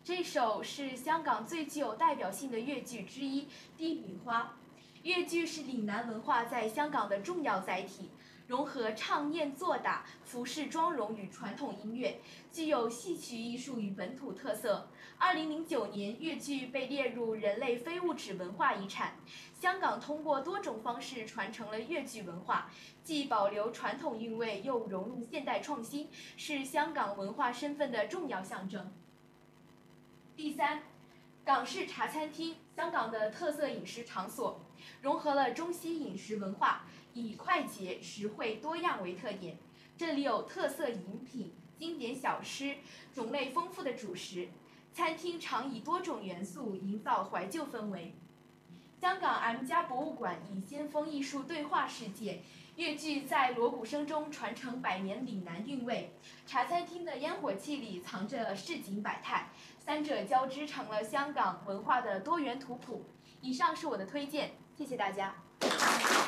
这首是香港最具有代表性的粤剧之一《帝女花》。粤剧是岭南文化在香港的重要载体，融合唱念做打、服饰妆容与传统音乐，具有戏曲艺术与本土特色。2009年，粤剧被列入人类非物质文化遗产。香港通过多种方式传承了粤剧文化，既保留传统韵味，又融入现代创新，是香港文化身份的重要象征。第三，港式茶餐厅，香港的特色饮食场所，融合了中西饮食文化，以快捷、实惠、多样为特点。这里有特色饮品、经典小吃、种类丰富的主食。餐厅常以多种元素营造怀旧氛围。香港 M+ 博物馆以先锋艺术对话世界，粤剧在锣鼓声中传承百年岭南韵味。茶餐厅的烟火气里藏着市井百态，三者交织成了香港文化的多元图谱。以上是我的推荐，谢谢大家。